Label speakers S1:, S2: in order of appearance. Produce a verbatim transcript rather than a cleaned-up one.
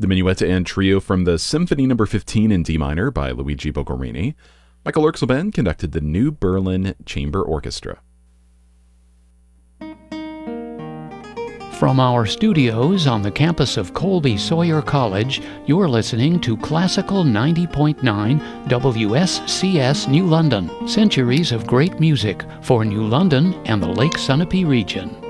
S1: the Minuet and Trio from the Symphony Number fifteen in D minor by Luigi Boccherini. Michael Erxleben conducted the New Berlin Chamber Orchestra.
S2: From our studios on the campus of Colby Sawyer College, you're listening to Classical ninety point nine W S C S New London, centuries of great music for New London and the Lake Sunapee region.